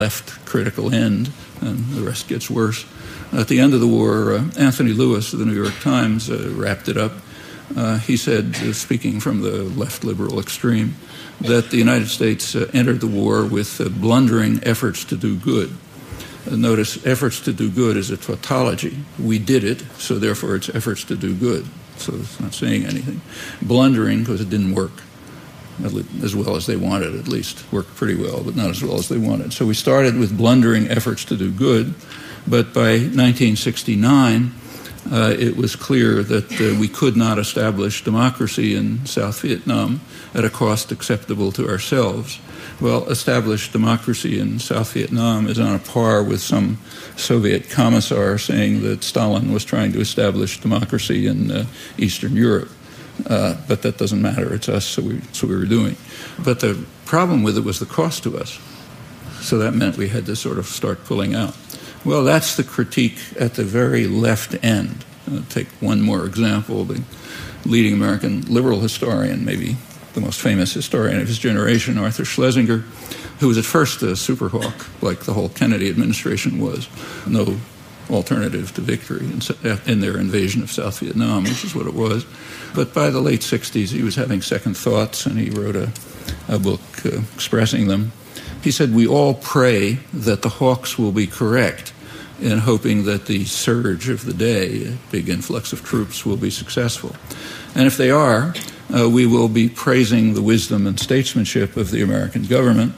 left critical end, and the rest gets worse. At the end of the war, Anthony Lewis of the New York Times wrapped it up. He said, speaking from the left liberal extreme, that the United States entered the war with blundering efforts to do good. Notice, efforts to do good is a tautology. We did it, so therefore it's efforts to do good. So it's not saying anything. Blundering, because it didn't work as well as they wanted, at least. Worked pretty well, but not as well as they wanted. So we started with blundering efforts to do good, but by 1969, it was clear that we could not establish democracy in South Vietnam at a cost acceptable to ourselves. Well, established democracy in South Vietnam is on a par with some Soviet commissar saying that Stalin was trying to establish democracy in Eastern Europe. But that doesn't matter. It's us, so that's what we were doing. But the problem with it was the cost to us. So that meant we had to sort of start pulling out. Well, that's the critique at the very left end. I'll take one more example. The leading American liberal historian, maybe the most famous historian of his generation, Arthur Schlesinger, who was at first a superhawk, like the whole Kennedy administration was. No alternative to victory in their invasion of South Vietnam, which is what it was. But by the late 60s, he was having second thoughts, and he wrote a book expressing them. He said, "We all pray that the hawks will be correct in hoping that the surge of the day, a big influx of troops, will be successful. And if they are, we will be praising the wisdom and statesmanship of the American government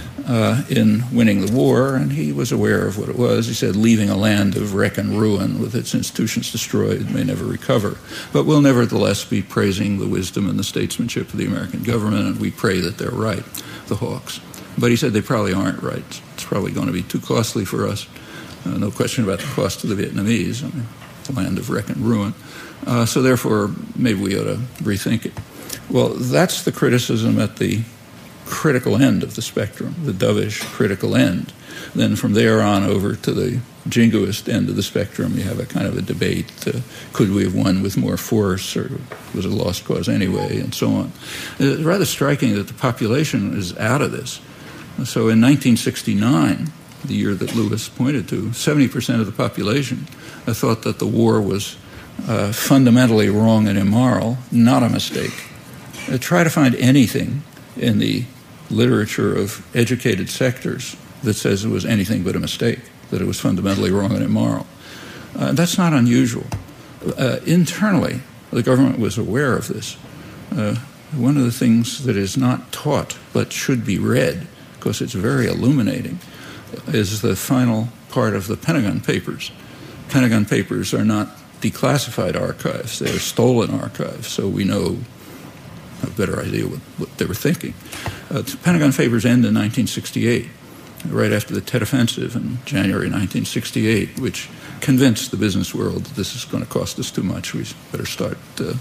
in winning the war," and he was aware of what it was. He said, "Leaving a land of wreck and ruin with its institutions destroyed may never recover. But we'll nevertheless be praising the wisdom and the statesmanship of the American government, and we pray that they're right, the hawks." But he said they probably aren't right. It's probably going to be too costly for us. No question about the cost to the Vietnamese. I mean, the land of wreck and ruin. So therefore, maybe we ought to rethink it. Well, that's the criticism at the critical end of the spectrum, the dovish critical end. Then from there on over to the jingoist end of the spectrum, you have a kind of a debate. Could we have won with more force, or was it a lost cause anyway, and so on. It's rather striking that the population is out of this. So in 1969, the year that Lewis pointed to, 70% of the population thought that the war was fundamentally wrong and immoral, not a mistake. Try to find anything in the literature of educated sectors that says it was anything but a mistake, that it was fundamentally wrong and immoral. That's not unusual. Internally, the government was aware of this. One of the things that is not taught but should be read, because it's very illuminating, is the final part of the Pentagon Papers. Pentagon Papers are not declassified archives. They're stolen archives, so we know a better idea what they were thinking. The Pentagon Papers end in 1968, right after the Tet Offensive in January 1968, which convinced the business world that this is going to cost us too much. We better start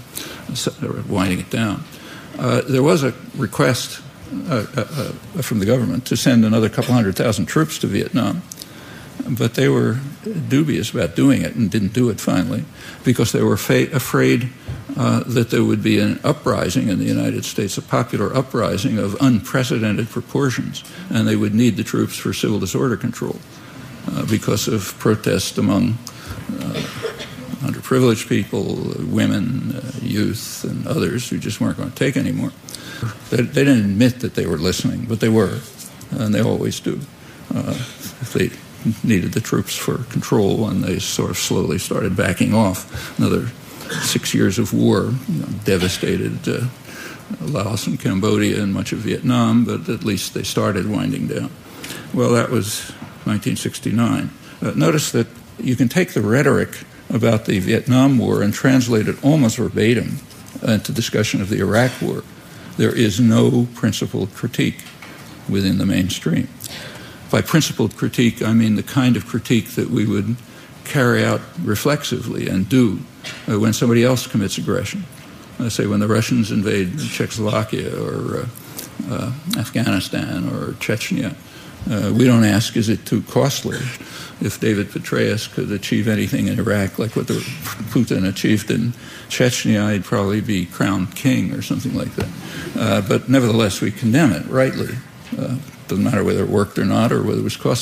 winding it down. There was a request from the government to send another couple 100,000 troops to Vietnam, but they were dubious about doing it and didn't do it finally because they were afraid that there would be an uprising in the United States, a popular uprising of unprecedented proportions, and they would need the troops for civil disorder control because of protest among underprivileged people, women, youth, and others who just weren't going to take anymore. They didn't admit that they were listening, but they were, and they always do. If they needed the troops for control, and they sort of slowly started backing off. Another 6 years of war devastated Laos and Cambodia and much of Vietnam, but at least they started winding down. Well, that was 1969. Notice that you can take the rhetoric about the Vietnam War and translate it almost verbatim into discussion of the Iraq War. There is no principled critique within the mainstream. By principled critique, I mean the kind of critique that we would carry out reflexively and do when somebody else commits aggression. Let's say when the Russians invade Czechoslovakia or Afghanistan or Chechnya. We don't ask, is it too costly? If David Petraeus could achieve anything in Iraq like what Putin achieved in Chechnya, he'd probably be crowned king or something like that. But nevertheless, we condemn it rightly. Doesn't matter whether it worked or not, or whether it was cost